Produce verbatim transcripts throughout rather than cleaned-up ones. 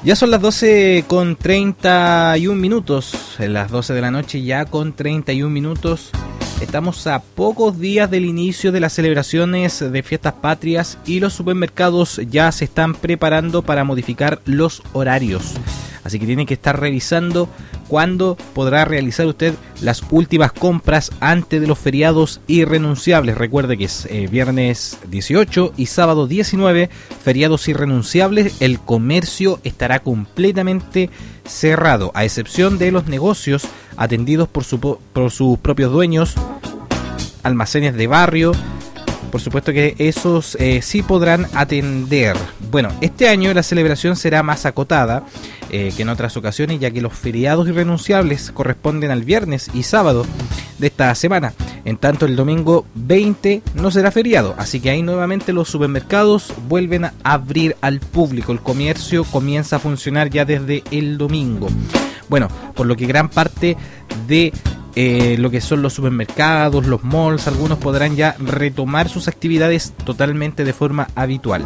Ya son las doce con treinta y un minutos, en las doce de la noche ya con treinta y un minutos. Estamos a pocos días del inicio de las celebraciones de fiestas patrias y los supermercados ya se están preparando para modificar los horarios. Así que tiene que estar revisando cuándo podrá realizar usted las últimas compras antes de los feriados irrenunciables. Recuerde que es eh, viernes dieciocho y sábado diecinueve, feriados irrenunciables. El comercio estará completamente cerrado, a excepción de los negocios atendidos por, su, por sus propios dueños, almacenes de barrio. Por supuesto que esos eh, sí podrán atender. Bueno, este año la celebración será más acotada eh, que en otras ocasiones, ya que los feriados irrenunciables corresponden al viernes y sábado de esta semana. En tanto, el domingo veinte no será feriado, así que ahí nuevamente los supermercados vuelven a abrir al público. El comercio comienza a funcionar ya desde el domingo. Bueno, por lo que gran parte de Eh, lo que son los supermercados, los malls, algunos podrán ya retomar sus actividades totalmente de forma habitual.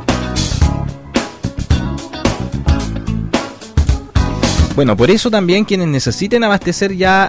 Bueno, por eso también quienes necesiten abastecer ya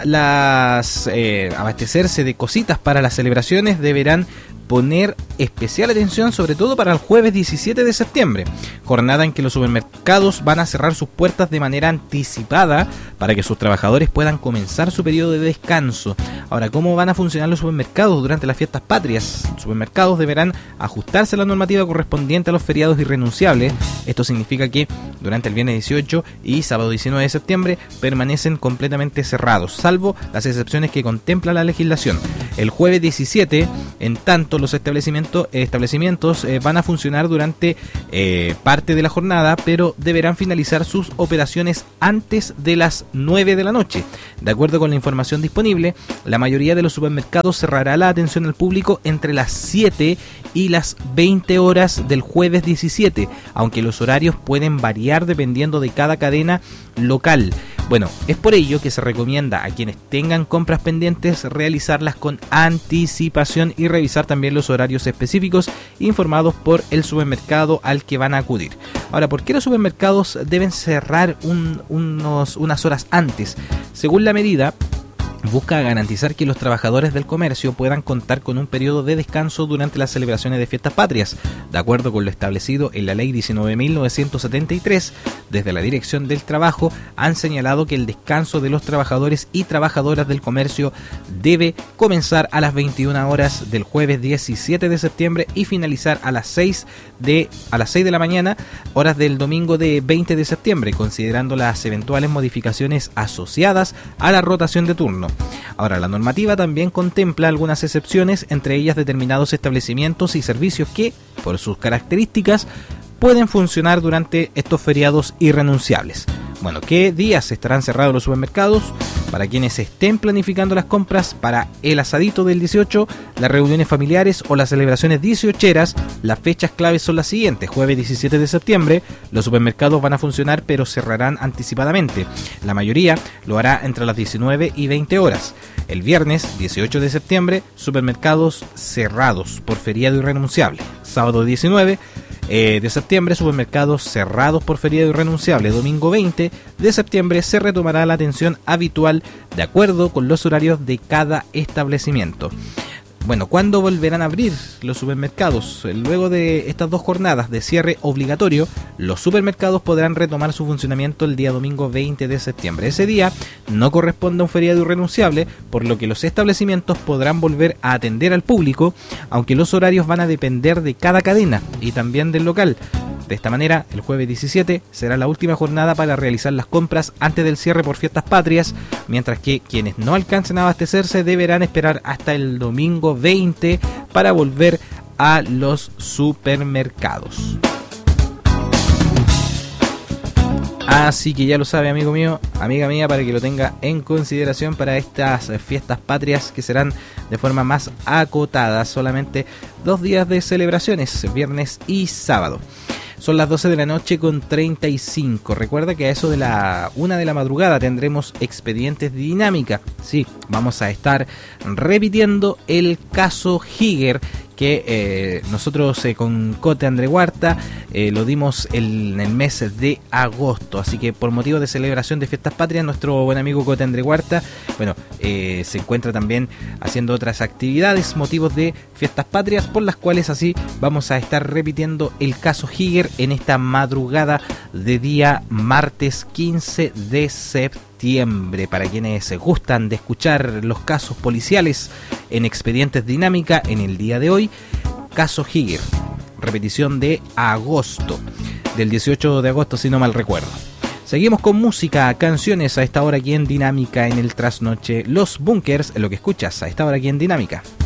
las eh, abastecerse de cositas para las celebraciones deberán poner especial atención, sobre todo para el jueves diecisiete de septiembre, jornada en que los supermercados van a cerrar sus puertas de manera anticipada para que sus trabajadores puedan comenzar su periodo de descanso. Ahora, ¿cómo van a funcionar los supermercados durante las fiestas patrias? Los supermercados deberán ajustarse a la normativa correspondiente a los feriados irrenunciables. Esto significa que durante el viernes dieciocho y sábado diecinueve de septiembre permanecen completamente cerrados, salvo las excepciones que contempla la legislación. El jueves diecisiete, en tanto, los establecimientos, establecimientos eh, van a funcionar durante eh, parte de la jornada, pero deberán finalizar sus operaciones antes de las nueve de la noche. De acuerdo con la información disponible, la mayoría de los supermercados cerrará la atención al público entre las siete y las veinte horas del jueves diecisiete, aunque los horarios pueden variar dependiendo de cada cadena local. Bueno, es por ello que se recomienda a quienes tengan compras pendientes realizarlas con anticipación y revisar también los horarios específicos informados por el supermercado al que van a acudir. Ahora, ¿por qué los supermercados deben cerrar un, unos, unas horas antes? Según la medida, busca garantizar que los trabajadores del comercio puedan contar con un periodo de descanso durante las celebraciones de fiestas patrias. De acuerdo con lo establecido en la Ley diecinueve mil novecientos setenta y tres, desde la Dirección del Trabajo han señalado que el descanso de los trabajadores y trabajadoras del comercio debe comenzar a las veintiuna horas del jueves diecisiete de septiembre y finalizar a las seis de, a las seis de la mañana, horas del domingo de veinte de septiembre, considerando las eventuales modificaciones asociadas a la rotación de turno. Ahora, la normativa también contempla algunas excepciones, entre ellas determinados establecimientos y servicios que, por sus características, pueden funcionar durante estos feriados irrenunciables. Bueno, ¿qué días estarán cerrados los supermercados? Para quienes estén planificando las compras para el asadito del dieciocho, las reuniones familiares o las celebraciones dieciocheras, las fechas claves son las siguientes. Jueves diecisiete de septiembre, los supermercados van a funcionar pero cerrarán anticipadamente. La mayoría lo hará entre las diecinueve y veinte horas. El viernes dieciocho de septiembre, supermercados cerrados por feriado irrenunciable. Sábado diecinueve Eh, de septiembre, supermercados cerrados por feriado irrenunciable. Domingo veinte de septiembre se retomará la atención habitual de acuerdo con los horarios de cada establecimiento. Bueno, ¿cuándo volverán a abrir los supermercados? Luego de estas dos jornadas de cierre obligatorio, los supermercados podrán retomar su funcionamiento el día domingo veinte de septiembre. Ese día no corresponde a un feriado irrenunciable, por lo que los establecimientos podrán volver a atender al público, aunque los horarios van a depender de cada cadena y también del local. De esta manera, el jueves diecisiete será la última jornada para realizar las compras antes del cierre por fiestas patrias, mientras que quienes no alcancen a abastecerse deberán esperar hasta el domingo veinte para volver a los supermercados. Así que ya lo sabe, amigo mío, amiga mía, para que lo tenga en consideración para estas fiestas patrias que serán de forma más acotada, solamente dos días de celebraciones, viernes y sábado. Son las doce de la noche con treinta y cinco. Recuerda que a eso de la una de la madrugada tendremos expedientes de dinámica. Sí, vamos a estar repitiendo el caso Higer que eh, nosotros eh, con Cote André Huerta eh, lo dimos el, en el mes de agosto. Así que por motivo de celebración de Fiestas Patrias, nuestro buen amigo Cote André Huerta, bueno, eh, se encuentra también haciendo otras actividades, motivos de Fiestas Patrias, por las cuales así vamos a estar repitiendo el caso Giger en esta madrugada de día martes quince de septiembre. Para quienes se gustan de escuchar los casos policiales en Expedientes Dinámica en el día de hoy, caso Giger, repetición de agosto, del dieciocho de agosto si no mal recuerdo. Seguimos con música, canciones a esta hora aquí en Dinámica en el Trasnoche. Los Bunkers, lo que escuchas a esta hora aquí en Dinámica.